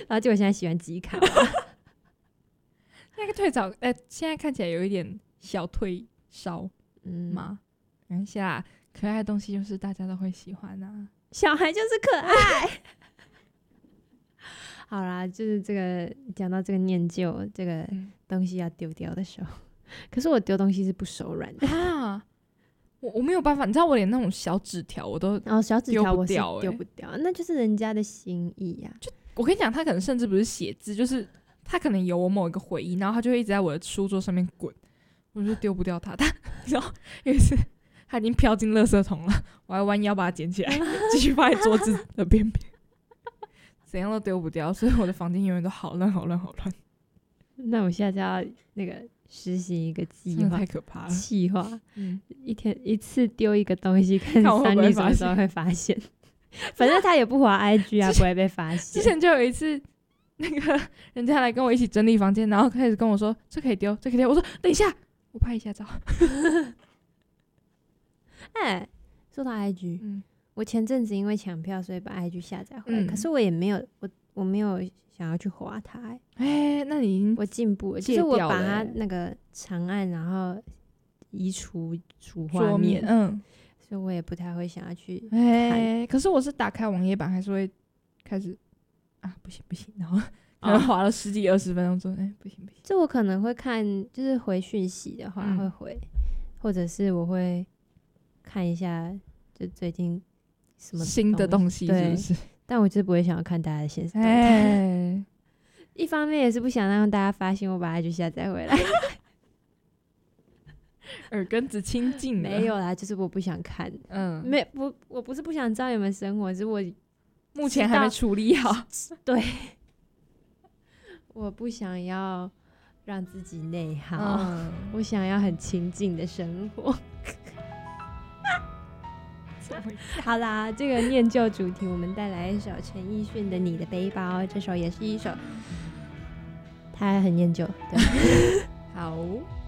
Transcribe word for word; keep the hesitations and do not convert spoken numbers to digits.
然后结果现在喜欢吉卡那个退早，呃，现在看起来有一点小退烧嘛。没关系啦，可爱的东西就是大家都会喜欢啊。 小孩就是可爱。好啦，就是这个讲到这个念旧这个东西要丢掉的时候，可是我丢东西是不手软的啊。我我没有办法，你知道我连那种小纸条我都然后、哦、小纸条我是丢不掉、欸、 丢不掉，那就是人家的心意呀、啊。 就我跟你讲，他可能甚至不是写字，就是他可能有我某一个回忆，然后他就会一直在我的书桌上面滚，我就丢不掉他。他然后有一次他已经飘进垃圾桶了，我还弯腰把它捡起来，继续放在桌子的边边，怎样都丢不掉，所以我的房间永远都好乱好乱好乱。 那我现在就要那个实行一个计划， 太可怕了。 计划、 嗯， 一天一次丢一个东西，看三女什么时候会发现。反正他也不滑 I G 啊，不会被发现。 之前就有一次，那个人家来跟我一起整理房间，然后开始跟我说这可以丢，这可以丢。我说等一下，我拍一下照。 哎、欸，说到 I G，、嗯、我前阵子因为抢票，所以把 I G 下载回来、嗯，可是我也没有我我没有想要去滑它、欸。哎、 欸，那你已经我进步了， 戒掉了、欸。 就是我把它那个长按，然后移除主画面， 嗯， 所以我也不太会想要去看。 哎、欸，可是我是打开网页版，还是会开始啊，不行不行，然后可能滑了十几二十分钟之后，哎、欸，不行不行。 就我可能会看，就是回讯息的话、嗯、会回，或者是我会看一下，就最近什么新的东西是不是？ 但我就是不会想要看大家的现实动态。 欸、 一方面也是不想让大家发现我把它就下载回来。 耳根子清净了。 没有啦，就是我不想看。嗯，没不，我不是不想知道你们生活，是我目前还没处理好。 对，我不想要让自己内耗、嗯，我想要很清静的生活。好啦，这个念旧主题，我们带来一首陈奕迅的《你的背包》，这首也是一首，他很念旧。对， 好。